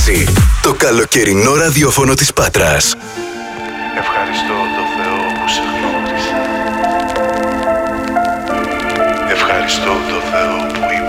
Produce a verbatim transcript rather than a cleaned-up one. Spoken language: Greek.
έξι. Το καλοκαιρινό ραδιόφωνο της Πάτρας. Ευχαριστώ το Θεό που σε γνώρισα. Ευχαριστώ το Θεό που είμαι.